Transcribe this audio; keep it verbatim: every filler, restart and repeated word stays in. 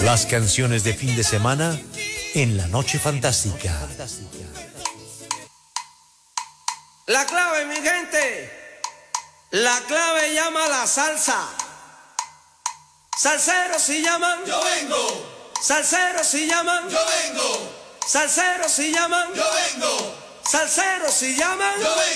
Las canciones de fin de semana en La Noche Fantástica. La clave, mi gente, la clave llama la salsa. Salseros si llaman, yo vengo. Salseros si llaman, yo vengo. Salseros si llaman, yo vengo. Salseros si llaman, yo vengo.